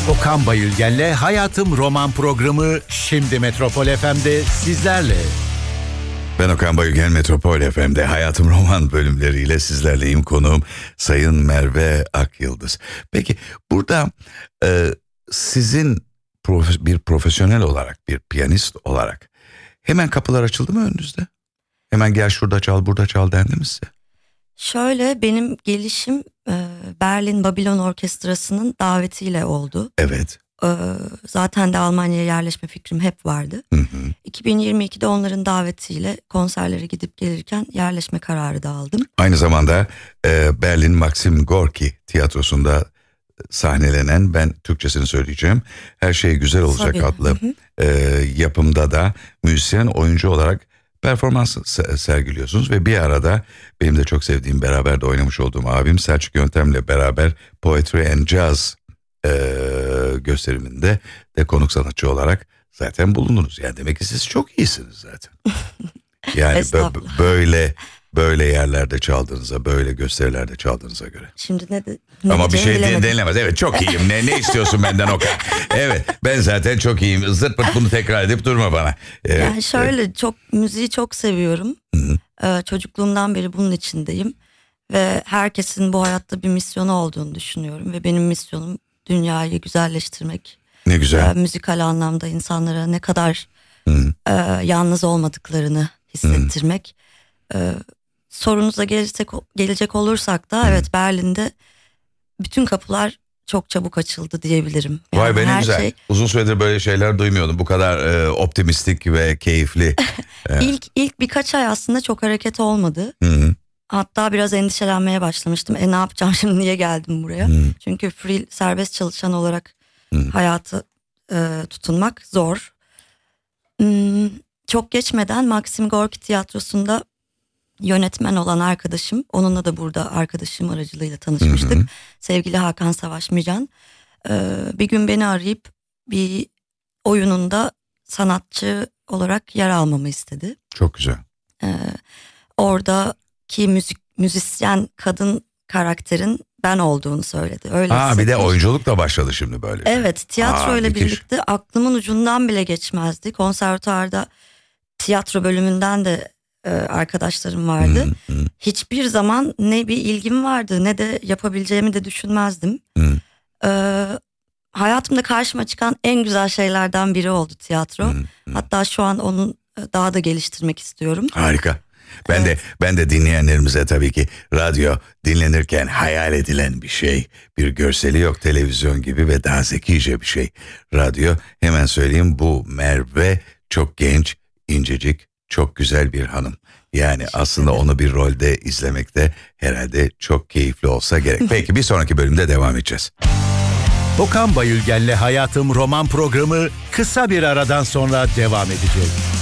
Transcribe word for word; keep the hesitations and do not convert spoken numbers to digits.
Okan Bayülgen'le Hayatım Roman programı şimdi Metropol F M'de sizlerle. Ben Okan Bayülgen, Metropol F M'de Hayatım Roman bölümleriyle sizlerleyim. Konuğum Sayın Merve Akyıldız. Peki burada e, sizin profe- bir profesyonel olarak, bir piyanist olarak hemen kapılar açıldı mı önünüzde? Hemen gel şurada çal, burada çal dendi mi size? Şöyle, benim gelişim e, Berlin Babylon Orkestrası'nın davetiyle oldu. Evet. E, zaten de Almanya'ya yerleşme fikrim hep vardı. Hı hı. iki bin yirmi ikide onların davetiyle konserlere gidip gelirken yerleşme kararı da aldım. Aynı zamanda e, Berlin Maxim Gorki tiyatrosunda sahnelenen, ben Türkçesini söyleyeceğim, Her Şey Güzel Olacak Tabii. adlı Hı hı. e, yapımda da müzisyen oyuncu olarak performans se- sergiliyorsunuz ve bir arada benim de çok sevdiğim, beraber de oynamış olduğum abim Selçuk Yöntem'le beraber Poetry and Jazz e, gösteriminde de konuk sanatçı olarak zaten bulundunuz. Yani demek ki siz çok iyisiniz zaten. Yani bö- böyle böyle yerlerde çaldığınıza, böyle gösterilerde çaldığınıza göre. Şimdi ne de ne Ama bir şey bilemedim. denilemez. Evet, çok iyiyim. Ne ne istiyorsun benden Okan? Evet, ben zaten çok iyiyim. Zırt pırt bunu tekrar edip durma bana. Evet, Yani şöyle, evet. çok müziği çok seviyorum. Hı-hı. Ee, çocukluğumdan beri bunun içindeyim. Ve herkesin bu hayatta bir misyonu olduğunu düşünüyorum. Ve benim misyonum dünyayı güzelleştirmek. Ne güzel. Ee, müzikal anlamda insanlara ne kadar Hı-hı. e, yalnız olmadıklarını hissettirmek. Ee, sorunuza gelecek, gelecek olursak da, evet, Berlin'de bütün kapılar çok çabuk açıldı diyebilirim. Yani Vay be, ne her güzel. şey, Uzun süredir böyle şeyler duymuyordum. Bu kadar e, optimistik ve keyifli. Evet. ilk ilk birkaç ay aslında çok hareket olmadı. Hı-hı. Hatta biraz endişelenmeye başlamıştım. E ne yapacağım şimdi, niye geldim buraya? Hı-hı. Çünkü free serbest çalışan olarak Hı-hı. hayatı e, tutunmak zor. Hmm, çok geçmeden Maxim Gorki tiyatrosunda yönetmen olan arkadaşım, onunla da burada arkadaşım aracılığıyla tanışmıştık. Hı hı. Sevgili Hakan Savaş Mican. Ee, bir gün beni arayıp bir oyununda sanatçı olarak yer almamı istedi. Çok güzel. Ee, oradaki müzik müzisyen kadın karakterin ben olduğunu söyledi. Öyle Aa, bir de hissetmiş. oyunculuk da başladı şimdi böyle. Evet, tiyatro Aa, ile müthiş. birlikte aklımın ucundan bile geçmezdi. Konservatuarda tiyatro bölümünden de e, arkadaşlarım vardı. Hı hı. Hiçbir zaman ne bir ilgim vardı ne de yapabileceğimi de düşünmezdim. Hı. Ee, hayatımda karşıma çıkan en güzel şeylerden biri oldu tiyatro. Hı hı. Hatta şu an onu daha da geliştirmek istiyorum. Harika. Ben Evet. de ben de dinleyenlerimize tabii ki radyo dinlenirken hayal edilen bir şey. Bir görseli yok, televizyon gibi ve daha zekice bir şey. Radyo, hemen söyleyeyim, bu Merve çok genç, incecik, çok güzel bir hanım. Yani aslında onu bir rolde izlemek de herhalde çok keyifli olsa gerek. Peki, bir sonraki bölümde devam edeceğiz. Okan Bayülgen'le Hayatım Roman programı kısa bir aradan sonra devam edecek.